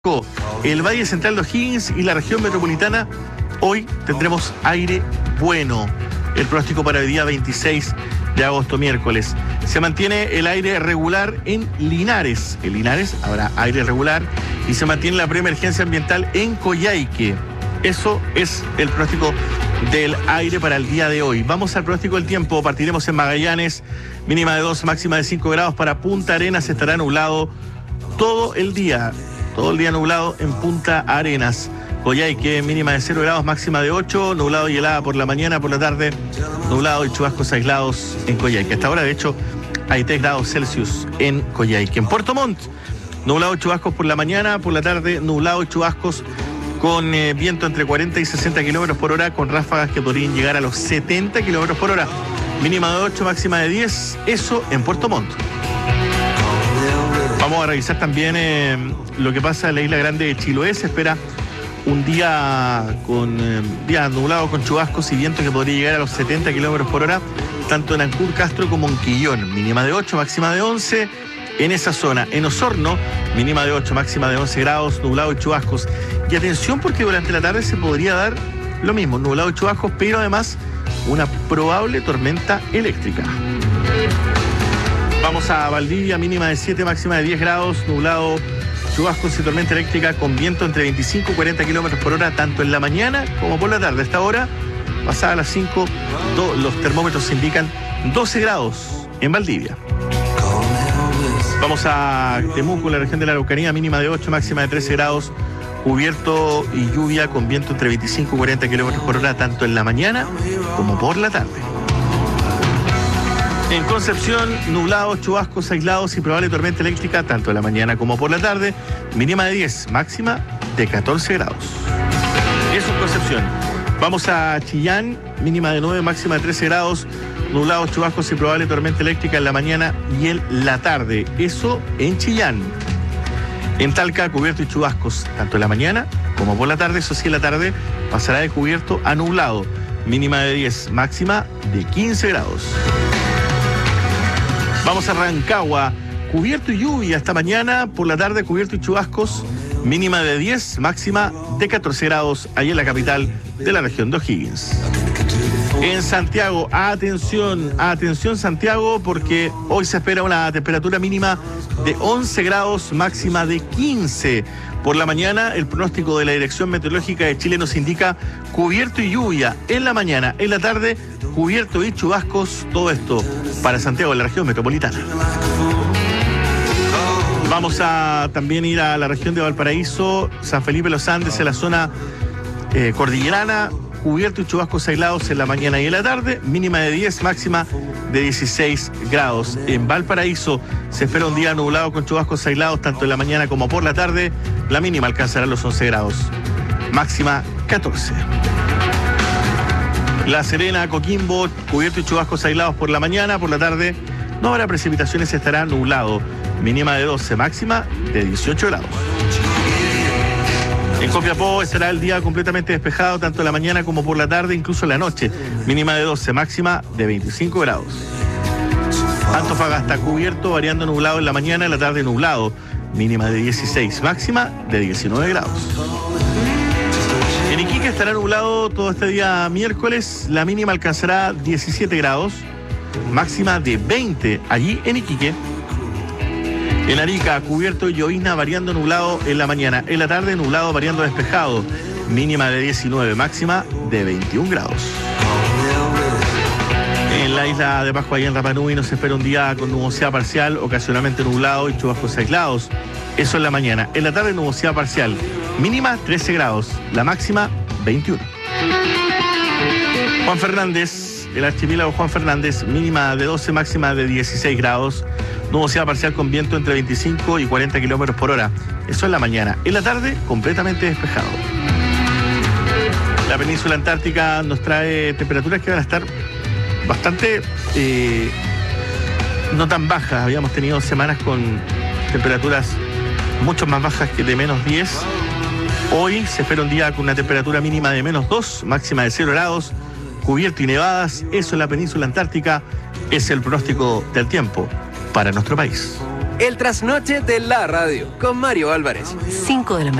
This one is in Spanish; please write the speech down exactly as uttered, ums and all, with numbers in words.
El Valle Central de O'Higgins y la región metropolitana, hoy tendremos aire bueno. El pronóstico para el día veintiséis de agosto, miércoles. Se mantiene el aire regular en Linares. En Linares habrá aire regular y se mantiene la preemergencia ambiental en Coyhaique. Eso es el pronóstico del aire para el día de hoy. Vamos al pronóstico del tiempo. Partiremos en Magallanes, mínima de dos, máxima de cinco grados. Para Punta Arenas estará nublado todo el día. Todo el día nublado en Punta Arenas. Coyhaique, mínima de cero grados, máxima de ocho, nublado y helada por la mañana, por la tarde, nublado y chubascos aislados en Coyhaique. Hasta ahora, de hecho, hay tres grados Celsius en Coyhaique. En Puerto Montt, nublado y chubascos por la mañana, por la tarde, nublado y chubascos con eh, viento entre cuarenta y sesenta kilómetros por hora, con ráfagas que podrían llegar a los setenta kilómetros por hora. Mínima de ocho, máxima de diez, eso en Puerto Montt. Vamos a revisar también eh, lo que pasa en la isla grande de Chiloé. Se espera un día con eh, día nublado con chubascos y viento que podría llegar a los setenta kilómetros por hora, tanto en Ancud, Castro como en Quillón. Mínima de ocho, máxima de once en esa zona. En Osorno, mínima de ocho, máxima de once grados, nublado y chubascos. Y atención, porque durante la tarde se podría dar lo mismo, nublado y chubascos, pero además una probable tormenta eléctrica. Vamos a Valdivia, mínima de siete, máxima de diez grados, nublado, chubascos y tormenta eléctrica con viento entre veinticinco y cuarenta kilómetros por hora, tanto en la mañana como por la tarde. A esta hora, pasada las cinco, do, los termómetros indican doce grados en Valdivia. Vamos a Temuco, la región de la Araucanía, mínima de ocho, máxima de trece grados, cubierto y lluvia con viento entre veinticinco y cuarenta kilómetros por hora, tanto en la mañana como por la tarde. En Concepción, nublado, chubascos aislados y probable tormenta eléctrica, tanto en la mañana como por la tarde, mínima de diez, máxima de catorce grados. Eso en Concepción. Vamos a Chillán, mínima de nueve, máxima de trece grados, nublado, chubascos y probable tormenta eléctrica en la mañana y en la tarde. Eso en Chillán. En Talca, cubierto y chubascos, tanto en la mañana como por la tarde. Eso sí, en la tarde pasará de cubierto a nublado, mínima de diez, máxima de quince grados. Vamos a Rancagua, cubierto y lluvia esta mañana, por la tarde cubierto y chubascos, mínima de diez, máxima de catorce grados, ahí en la capital de la región de O'Higgins. En Santiago, atención, atención Santiago, porque hoy se espera una temperatura mínima de once grados, máxima de quince. Por la mañana, el pronóstico de la Dirección Meteorológica de Chile nos indica cubierto y lluvia en la mañana, en la tarde, cubierto y chubascos, todo esto para Santiago, en la región metropolitana. Vamos a también ir a la región de Valparaíso, San Felipe Los Andes, en la zona eh, cordillerana, cubierto y chubascos aislados en la mañana y en la tarde, mínima de diez, máxima de dieciséis grados. En Valparaíso se espera un día nublado con chubascos aislados tanto en la mañana como por la tarde, la mínima alcanzará los once grados, máxima catorce. La Serena, Coquimbo, cubierto y chubascos aislados por la mañana, por la tarde no habrá precipitaciones, estará nublado, mínima de doce, máxima de dieciocho grados. En Copiapó estará el día completamente despejado, tanto en la mañana como por la tarde, incluso en la noche. Mínima de doce, máxima de veinticinco grados. Antofagasta cubierto, variando nublado en la mañana, en la tarde nublado. Mínima de dieciséis, máxima de diecinueve grados. En Iquique estará nublado todo este día miércoles. La mínima alcanzará diecisiete grados, máxima de veinte allí en Iquique. En Arica, cubierto y llovizna, variando nublado en la mañana. En la tarde, nublado, variando despejado. Mínima de diecinueve, máxima de veintiún grados. En la isla de Pascua, allá en Rapa Nui, nos espera un día con nubosidad parcial, ocasionalmente nublado y chubascos aislados. Eso en la mañana. En la tarde, nubosidad parcial. Mínima trece grados, la máxima veintiuno. Juan Fernández, el archipiélago Juan Fernández, mínima de doce, máxima de dieciséis grados. Nubosidad parcial con viento entre veinticinco y cuarenta kilómetros por hora. Eso en la mañana. En la tarde, completamente despejado. La península antártica nos trae temperaturas que van a estar bastante eh, no tan bajas. Habíamos tenido semanas con temperaturas mucho más bajas que de menos diez. Hoy se espera un día con una temperatura mínima de menos dos, máxima de cero grados, cubierto y nevadas. Eso en la península antártica es el pronóstico del tiempo para nuestro país. El trasnoche de la radio con Mario Álvarez. cinco de la mañana.